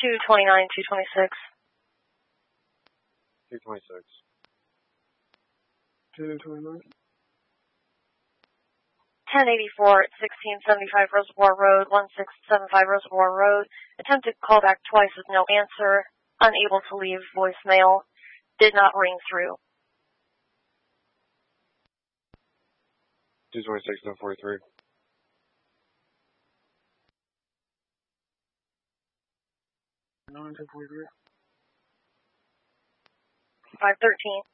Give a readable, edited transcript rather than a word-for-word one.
229, 226. 226. 229. 1084, 1675 Reservoir Road, 1675 Reservoir Road. Attempted callback twice with no answer. Unable to leave voicemail. Did not ring through. 226, 1043. 1043. 513.